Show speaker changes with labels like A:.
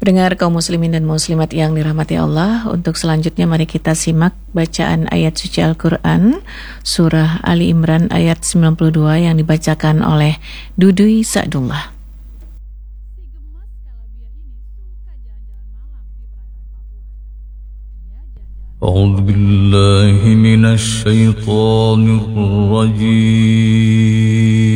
A: Pendengar kaum muslimin dan muslimat yang dirahmati Allah, untuk selanjutnya mari kita simak bacaan ayat suci Al-Quran, surah Ali Imran ayat 92 yang dibacakan oleh Dudui Sa'dullah.
B: أعوذ بالله من الشيطان الرجيم